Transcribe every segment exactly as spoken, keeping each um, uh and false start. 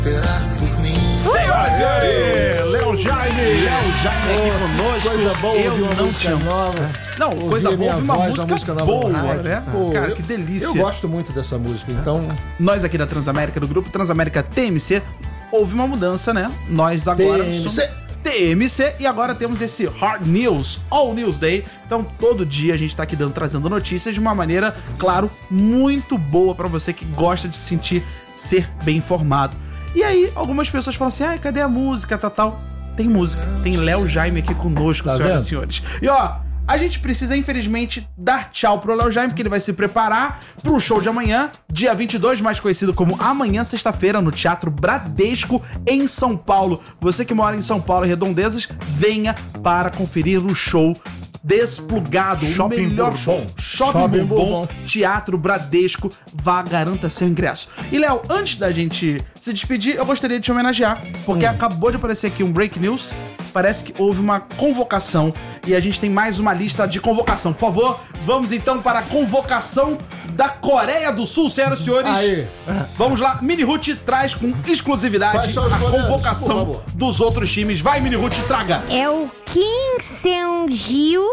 Senhoras e senhores, Léo Jaime. Léo Jaime aqui conosco. Coisa boa, eu ouvir uma não música tinha... nova. Não, Ouvir coisa a boa, minha ouvir uma voz, música, uma música nova boa, no rádio. né? Pô, Cara, eu- que delícia. Eu gosto muito dessa música, então... Nós aqui da Transamérica, do grupo Transamérica T M C, houve uma mudança, né? Nós agora T M C. somos T M C e agora temos esse Hard News, All News Day. Então, todo dia a gente tá aqui dando, trazendo notícias de uma maneira, claro, muito boa pra você que gosta de se sentir ser bem informado. E aí, algumas pessoas falam assim, ah, cadê a música, tal, tal. Tem música, tem Léo Jaime aqui conosco, Tá senhoras vendo? e senhores. E ó, a gente precisa, infelizmente, dar tchau pro Léo Jaime, porque ele vai se preparar pro show de amanhã, dia vinte e dois, mais conhecido como amanhã, sexta-feira, no Teatro Bradesco, em São Paulo. Você que mora em São Paulo e Redondezas, venha para conferir o show Desplugado, Shopping o melhor Bourbon. show. Shopping, Shopping Bourbon, Bourbon. Teatro Bradesco. Vá, garanta seu ingresso. E, Léo, antes da gente se despedir, eu gostaria de te homenagear, porque acabou de aparecer aqui um break news. Parece que houve uma convocação e a gente tem mais uma lista de convocação. Por favor, vamos então para a convocação da Coreia do Sul, senhoras e senhores. Aí. Vamos lá, Mini Ruth traz com exclusividade Quais são os a poderes, convocação por favor? dos outros times. Vai, Mini Ruth, traga. É o Kim Seung-gil,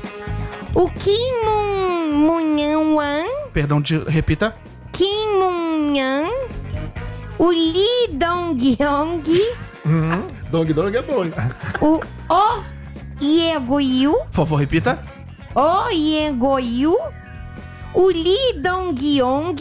o Kim Moon-wan, Perdão, de, repita. Kim Moon-yan, o Lee Dong-hyung, Dong Dong é bom, hein? o Oh Ye-go-yu, Por favor, repita. Oh Ye-go-yu, o Lee Dong-yong,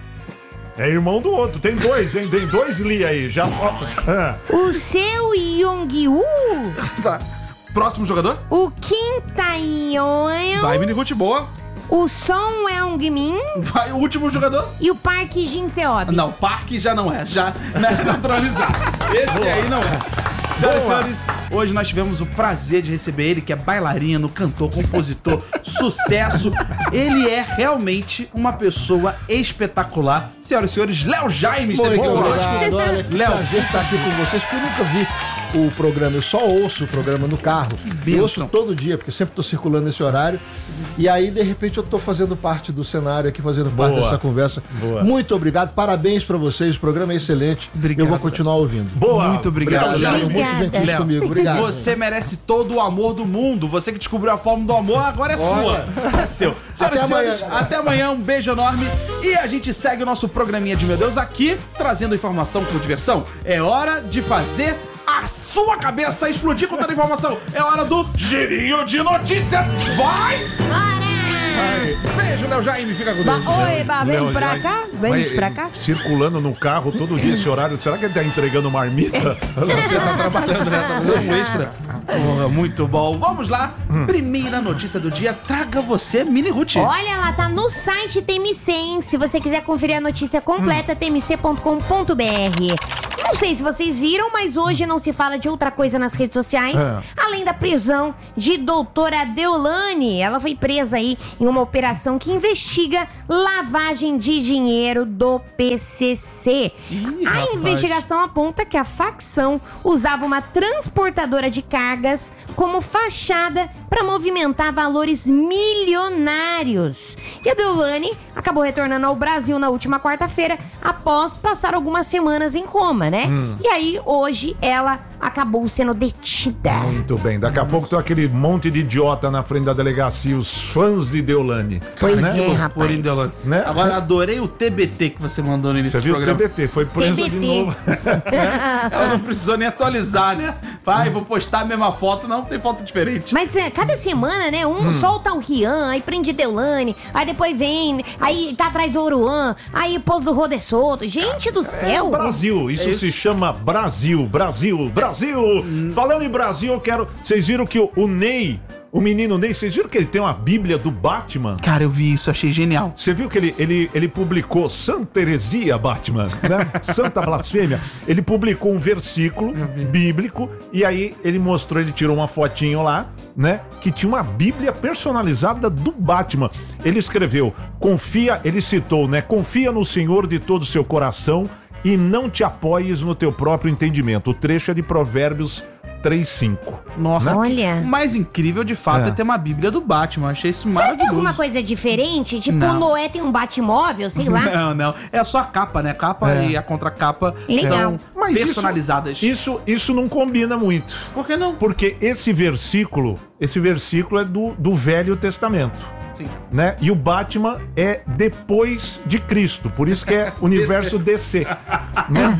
É irmão do outro, tem dois, hein? Tem dois Lee aí, já... Ah, o Seo Yong-woo, Tá. Próximo jogador. o Kim Tae-yeon, Vai, Mini Ruth, boa. o Son Eung-min Vai, o último jogador. e o Park Jin-seob. Não, Parque já não é, já não é naturalizado. Esse aí não é. Senhoras e senhores, hoje nós tivemos o prazer de receber ele, que é bailarino, cantor, compositor, sucesso. Ele é realmente uma pessoa espetacular. Senhoras e senhores, Léo Jaime esteve Muito conosco. obrigado, olha, que Léo. prazer estar aqui com vocês, porque eu nunca vi o programa, eu só ouço o programa no carro. bênção. Eu ouço todo dia, porque eu sempre tô circulando nesse horário. E aí, de repente, eu tô fazendo parte do cenário aqui, fazendo parte Boa. dessa conversa. Boa. Muito obrigado, parabéns pra vocês, o programa é excelente. Obrigado. Eu vou continuar ouvindo. boa. Muito obrigado, Léo, Léo. muito Obrigada. gentil Léo, comigo, obrigado. Você merece todo o amor do mundo. Você que descobriu a forma do amor, agora é Olha. sua. É seu. Senhoras Até e senhores, amanhã. até amanhã. Um beijo enorme. E a gente segue o nosso programinha de Meu Deus aqui, trazendo informação com diversão. É hora de fazer a sua cabeça explodir com toda a informação. É hora do Girinho de Notícias. Vai! Bora! Beijo, Léo Jaime. Fica com Ba Deus. Oi, Ba, vem Léo pra Jaime. cá, vem Mas, pra cá. Circulando no carro todo dia esse horário, será que ele tá entregando marmita? Você tá trabalhando, né? Tá fazendo um extra. Porra, muito bom. Vamos lá. Primeira notícia do dia. Traga você, Mini Ruth. Olha, ela tá no site T M C, hein? Se você quiser conferir a notícia completa, t m c ponto com ponto b r. Não sei se vocês viram, mas hoje não se fala de outra coisa nas redes sociais, Ah. além da prisão de doutora Deolane. Ela foi presa aí em uma operação que investiga lavagem de dinheiro do P C C. Ih, a rapaz. investigação aponta que a facção usava uma transportadora de cargas como fachada para movimentar valores milionários. E a Deolane acabou retornando ao Brasil na última quarta-feira após passar algumas semanas em coma, né? E aí, hoje, ela acabou sendo detida. Muito bem, daqui a pouco tem aquele monte de idiota na frente da delegacia, os fãs de Deolane. Pois né? é, Por rapaz. Deolane. Né? Agora, adorei o T B T que você mandou no início Você do viu o programa. T B T, foi presa T B T. de novo. Ela não precisou nem atualizar, né? Vai, vou postar a mesma foto. Não, tem foto diferente. Mas é, cada semana, né? Um solta o Rian, aí prende Deolane, aí depois vem, aí tá atrás do Oruan, aí pôs do Roder Solto. Gente do É o céu! Brasil, isso, É isso. se chama Brasil, Brasil, Brasil. Falando em Brasil, eu quero... Vocês viram que o, o Ney, o menino Ney, vocês viram que ele tem uma bíblia do Batman? Cara, eu vi isso, achei genial. Você viu que ele, ele, ele publicou Santa Heresia Batman, né? Santa Blasfêmia. Ele publicou um versículo bíblico e aí ele mostrou, ele tirou uma fotinho lá, né? Que tinha uma bíblia personalizada do Batman. Ele escreveu, confia, ele citou, né? Confia no Senhor de todo o seu coração e não te apoies no teu próprio entendimento. O trecho é de Provérbios três cinco. Nossa, Olha. o mais incrível de fato é. É. ter uma Bíblia do Batman. Achei isso Será que tem maravilhoso. alguma coisa diferente? Tipo, Não. o Noé tem um Batmóvel, sei lá. Não, não. É só a capa, né? Capa É. e a contracapa Legal. são Mas isso- personalizadas. Isso, isso não combina muito. Por que não? Porque esse versículo, esse versículo é do, do Velho Testamento. Sim. Né? E o Batman é depois de Cristo, por isso que é universo D C. Né?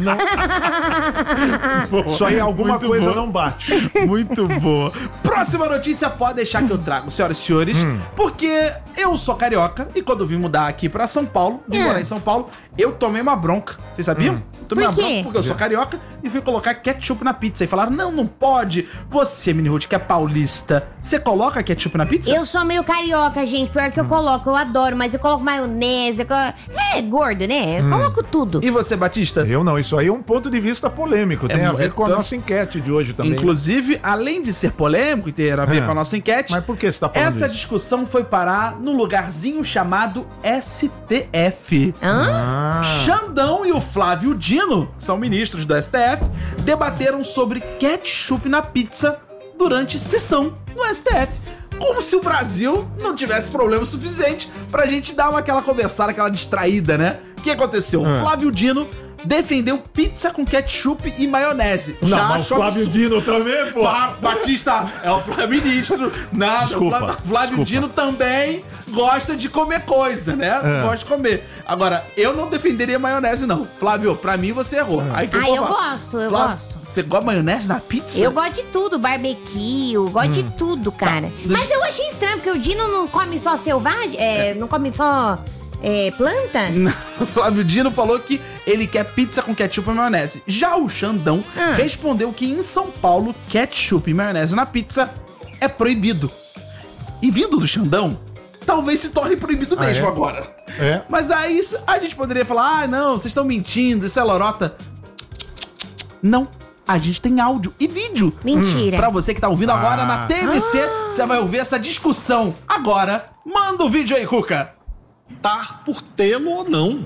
Não... Só aí alguma Muito coisa boa. não bate. Muito boa. Próxima notícia pode deixar que eu trago, senhoras e senhores, Hum. porque eu sou carioca e quando vim mudar aqui pra São Paulo, vim É. morar em São Paulo, eu tomei uma bronca. Vocês sabiam? Hum. Tomei Por uma quê? bronca porque eu sou carioca e fui colocar ketchup na pizza. E falaram, não, não pode. Você, Mini Ruth, que é paulista, você coloca ketchup na pizza? Eu sou meio carioca, gente. Pior que eu coloco, eu adoro, mas eu coloco maionese. Eu colo... É gordo, né? Eu coloco tudo. E você, Batista? Eu não, isso aí é um ponto de vista polêmico. Tem É, a ver é com a tão- nossa enquete de hoje também. Inclusive, além de ser polêmico e ter a ver Ah. com a nossa enquete, Mas por que você tá falando essa isso? discussão foi parar num lugarzinho chamado S T F. Hã? Ah, Xandão e o Flávio Dino, que são ministros do S T F, debateram sobre ketchup na pizza durante sessão no S T F. Como se o Brasil não tivesse problema suficiente pra gente dar uma, aquela conversada, aquela distraída, né? O que aconteceu? Ah. Flávio Dino defendeu pizza com ketchup e maionese. não, mas o achou Flávio absurdo. Dino outra vez, pô. Ba- Batista é o Flávio ministro. Nada, Desculpa, o Flávio, Flávio desculpa. Dino também gosta de comer coisa, né? É. Gosta de comer. Agora, eu não defenderia maionese, não. Flávio, pra mim você errou. Aí que Ah, vou eu falar. gosto, eu Flávio, gosto. Você gosta de maionese na pizza? Eu gosto de tudo, barbecue, eu gosto de tudo, cara. Hum. Tá, deixa- Mas eu achei estranho, porque o Dino não come só selvagem, é, não come só é, planta. Não, o Flávio Dino falou que ele quer pizza com ketchup e maionese. Já o Xandão Ah. respondeu que em São Paulo, ketchup e maionese na pizza é proibido. E vindo do Xandão, talvez se torne proibido Ah, mesmo é? agora. É. Mas aí a gente poderia falar, ah, não, vocês estão mentindo, isso é lorota. Não, a gente tem áudio e vídeo. Mentira. Pra você que tá ouvindo agora Ah. na T M C, você vai ouvir essa discussão. Agora, manda o vídeo aí, Cuca. Optar por tê-lo ou não.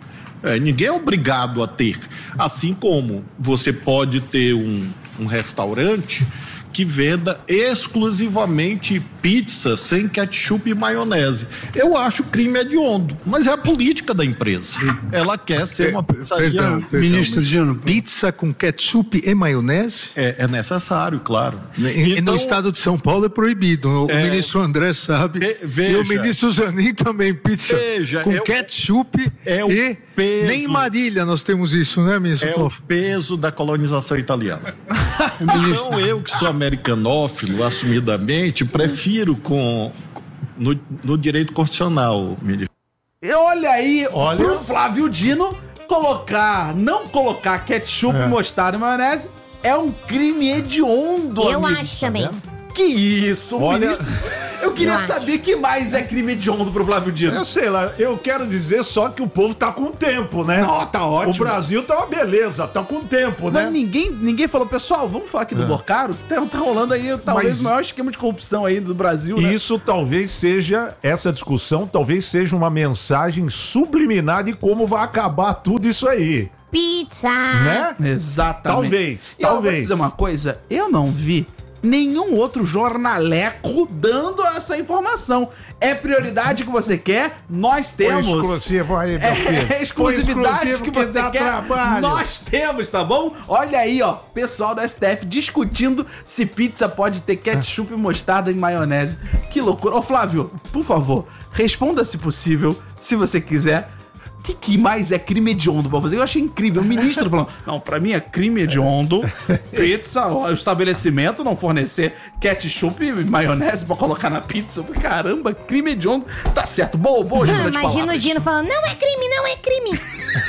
É, ninguém é obrigado a ter. Assim como você pode ter um, um restaurante que venda exclusivamente pizza sem ketchup e maionese. Eu acho crime hediondo, mas é a política da empresa. Ela quer ser uma pizzaria... Perdão, ministro Dino, pizza com ketchup e maionese? É, é necessário, claro. E- e no estado de São Paulo é proibido. O É. ministro André sabe. Ve- veja. E o ministro Zanin também, pizza Veja, com é o- ketchup é o e... peso. Nem em Marília nós temos isso, né, ministro É o Toff? peso da colonização italiana. Então eu, que sou americanófilo, assumidamente, prefiro com no, no direito constitucional, ministro. E olha aí, Olha. pro Flávio Dino, colocar, não colocar ketchup, É. mostarda e maionese é um crime hediondo, Eu amigo. acho também. Que isso, o Olha- ministro... Eu queria Eu acho. saber que mais é crime hediondo pro Flávio Dino. Eu sei lá, eu quero dizer só que o povo tá com tempo, né? Não, tá ótimo. O Brasil tá uma beleza, tá com tempo, Mas né? ninguém, ninguém falou, pessoal, vamos falar aqui do Vocaro, que tá, tá rolando aí talvez Mas- o maior esquema de corrupção aí do Brasil, né? Isso talvez seja, essa discussão talvez seja uma mensagem subliminar de como vai acabar tudo isso aí, Pizza. né? Exatamente. Talvez, E eu vou talvez. dizer uma coisa, eu não vi nenhum outro jornaleco dando essa informação. É prioridade que você quer? Nós temos. Põe exclusivo aí, meu filho. É Põe exclusividade exclusivo que que você dá quer. trabalho. Nós temos, tá bom? Olha aí, ó, pessoal do S T F discutindo se pizza pode ter ketchup, mostarda e maionese. Que loucura. Ô, Flávio, por favor, responda se possível, se você quiser. O que, que mais é crime hediondo pra você? Eu achei incrível. O ministro falando, não, pra mim é crime hediondo. Pizza, ó, o estabelecimento não fornecer ketchup e maionese pra colocar na pizza. Eu falei, caramba, crime hediondo. Tá certo, boa, boa, jogo de Imagina o palavras. Dino falando, não é crime, não é crime.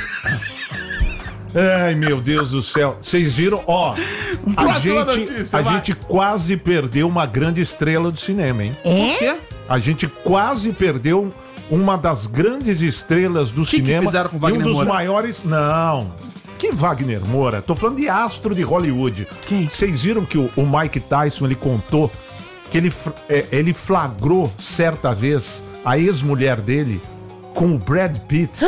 Ai, meu Deus do céu. Vocês viram? Ó, a Próxima gente, notícia, a vai. gente quase perdeu uma grande estrela do cinema, hein? Por É? quê? A gente quase perdeu uma das grandes estrelas do que cinema. fizeram com e Wagner um dos Moura? maiores. Não. Que Wagner Moura? Tô falando de astro de Hollywood. Quem? Vocês viram que o, o Mike Tyson ele contou que ele, fr- é, ele flagrou certa vez a ex-mulher dele com o Brad Pitt.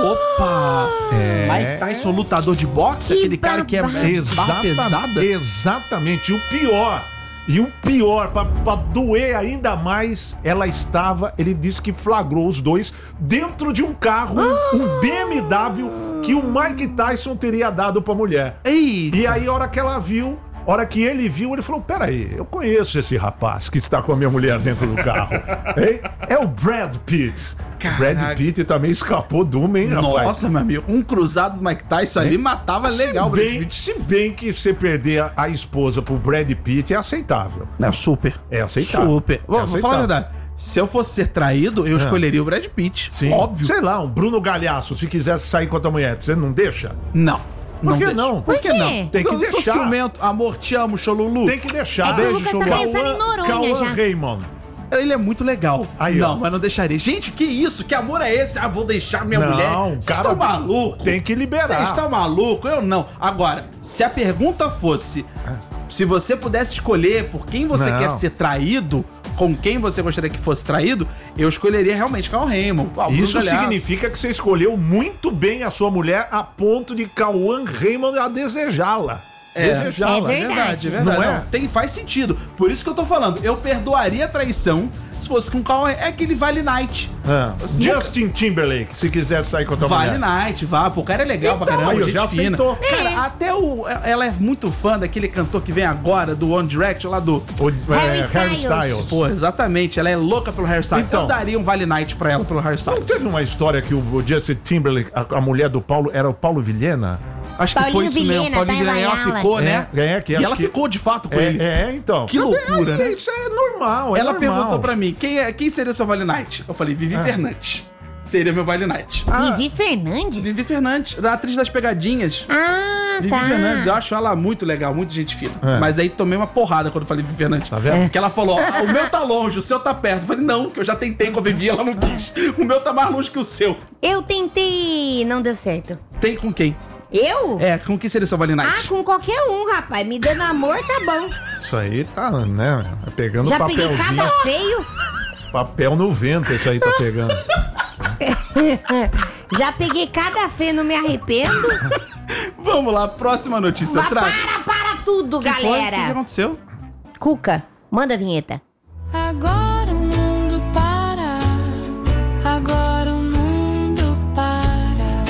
Opa! É. Mike Tyson, lutador de boxe, Que aquele cara que é babado. barra pesada. Exatamente, exatamente. E o pior, e o pior, pra, pra doer ainda mais, ela estava, ele disse que flagrou os dois dentro de um carro, um B M W, que o Mike Tyson teria dado pra mulher. Ei! E aí, a hora que ela viu, a hora que ele viu, ele falou, peraí, eu conheço esse rapaz que está com a minha mulher dentro do carro. Hein? É o Brad Pitt. O Brad Pitt também escapou de uma, hein, rapaz? Nossa, meu amigo, um cruzado do Mike Tyson ali matava legal o se Brad bem, Pitt. se bem que você perder a, a esposa pro Brad Pitt é aceitável. Não, super. É aceitável. Super. É Vou, vou falar a aceitável. verdade. Se eu fosse ser traído, eu escolheria o Brad Pitt. Sim. Óbvio. Sei lá, um Bruno Galhaço, se quisesse sair com a tua mulher, você não deixa? Não. Por que deixo. não? Por que Por quê? não? Tem que eu sou deixar. ciumento. Amor, te amo, Cholulu. Tem que deixar. É que o Lucas tá pensando em Noronha já. Raymond. Ele é muito legal. Aí, não, ó. mas não deixaria. Gente, que isso? Que amor é esse? Ah, vou deixar minha Não, mulher. cara, Vocês estão malucos? tem que liberar. Vocês estão malucos? Eu não. Agora, se a pergunta fosse se você pudesse escolher por quem você Não. quer ser traído, com quem você gostaria que fosse traído, eu escolheria realmente Cauã Raymond. Ah, o Bruno Isso Galhaço. significa que você escolheu muito bem a sua mulher a ponto de Cauã Raymond a desejá-la. É, Desejá-la. É verdade. verdade, é verdade. Não é? Não, tem, faz sentido. Por isso que eu tô falando. Eu perdoaria a traição se fosse com o Cauã. É aquele Vale Night. Ah, Você Justin Timberlake, se quiser sair com a tua Vale mulher. Night, vá. Pô, o cara é legal pra Então, caramba, aí, gente já fina. aceitou. Cara, até o... Ela é muito fã daquele cantor que vem agora, do One Direction, lá do... O, Harry é, Harry Styles. Styles. Pô, exatamente. Ela é louca pelo Harry Styles. Então. Eu daria um Vale Night pra ela, pelo Harry Não Styles. teve uma história que o, o Justin Timberlake, a, a mulher do Paulo, era o Paulo Vilhena? Acho que foi Paulinho isso mesmo. Vilhena, Paulinho tá Vilhena, ela ela. ficou, né? É, é, que e acho ela que- ficou de fato com É, ele. é, então. Que loucura, né? Isso é normal, é Ela normal. perguntou pra mim, quem, é, quem seria o seu Vale Night? Eu falei, Vivi Fernandes. Seria meu Vale Night. Ah, Vivi Fernandes? Vivi Fernandes, da atriz das pegadinhas. Ah, Vivi tá. Fernandes, eu acho ela muito legal, muito gente fina. É. Mas aí tomei uma porrada quando eu falei Vivi Fernandes. Tá vendo? Porque ela falou, ah, o meu tá longe, o seu tá perto. Eu falei, não, que eu já tentei com a Vivi, ela não quis. O meu tá mais longe que o seu. Eu tentei, não deu certo. Tem com quem? Eu? É, com quem seria o seu Vale Night? Ah, com qualquer um, rapaz. Me dando amor, tá bom. Isso aí tá, né? Tá pegando Já peguei papelzinho. cada feio. Papel no vento, isso aí tá pegando. Já peguei cada feio, não me arrependo. Vamos lá, próxima notícia. Mas Traga. para, para tudo, Que foi? O que que galera. aconteceu? Cuca, manda a vinheta. Agora o mundo para. Agora o mundo para.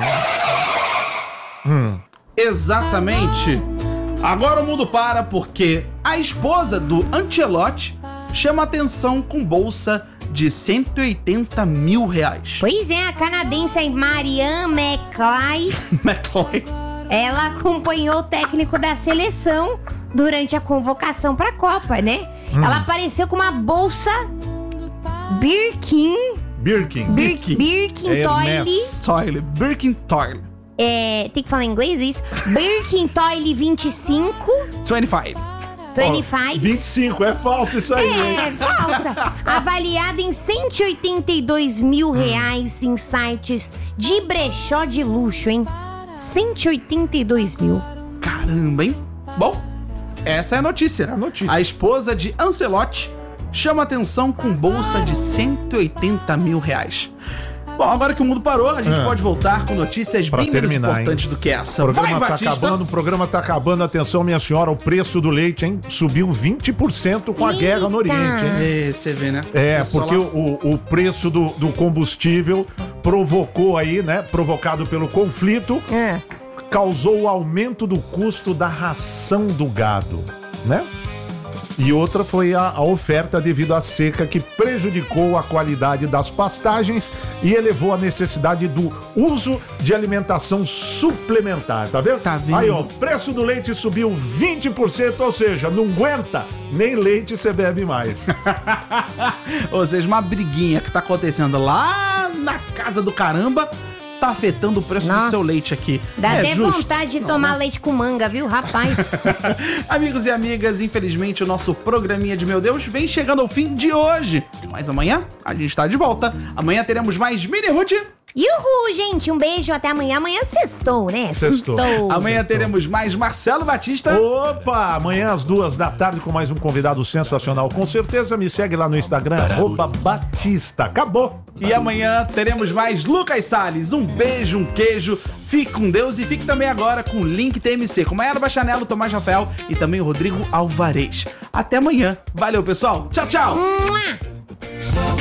Exatamente. Agora o mundo para porque a esposa do Ancelotti chama atenção com bolsa de cento e oitenta mil reais. Pois é, a canadense Marianne McClay, McCoy. ela acompanhou o técnico da seleção durante a convocação pra Copa, né? Ela apareceu com uma bolsa Birkin, Birkin. Birkin, Birkin É Toile. Hermès. Toile. Birkin Toile. É, tem que falar em inglês isso? Birkin Toile vinte e cinco, vinte e cinco. vinte e cinco. vinte e cinco, é falso isso aí, hein? É, falsa. Avaliada em cento e oitenta e dois mil reais em sites de brechó de luxo, hein? cento e oitenta e dois mil. Caramba, hein? Bom, essa é a notícia. É a notícia. A esposa de Ancelotti chama atenção com bolsa de cento e oitenta mil reais. Bom, agora que o mundo parou, a gente É. pode voltar com notícias Pra bem menos terminar, importantes hein? do que essa. O programa Vai, tá Batista! acabando, o programa tá acabando. Atenção, minha senhora, o preço do leite, hein? Subiu vinte por cento com a Eita! guerra no Oriente, hein? É, você vê, né? É, Pessoal porque lá- o, o preço do, do combustível provocou aí, né? Provocado pelo conflito, Ah, causou o aumento do custo da ração do gado, né? E outra foi a, a oferta devido à seca que prejudicou a qualidade das pastagens e elevou a necessidade do uso de alimentação suplementar, tá vendo? Tá vendo? Aí, ó, o preço do leite subiu vinte por cento, ou seja, não aguenta, nem leite você bebe mais. Ou seja, uma briguinha que tá acontecendo lá na casa do caramba tá afetando o preço do Nossa. seu leite aqui. dá É até justo? vontade de Não, tomar né? leite com manga, viu, rapaz? Amigos e amigas, infelizmente o nosso programinha de Meu Deus vem chegando ao fim de hoje. Mas amanhã a gente tá de volta. Amanhã teremos mais Mini Ruth Yuhu, gente, um beijo, até amanhã. Amanhã sextou, né? Sextou. Amanhã teremos mais Marcelo Batista. Opa, amanhã às duas da tarde com mais um convidado sensacional. Com certeza me segue lá no Instagram, arroba Batista. Acabou. E amanhã teremos mais Lucas Salles. Um beijo, um queijo. Fique com Deus e fique também agora com o Link T M C, com Maiara Bachanello, Tomás Rafael e também o Rodrigo Alvarez. Até amanhã. Valeu, pessoal. Tchau, tchau. Mua!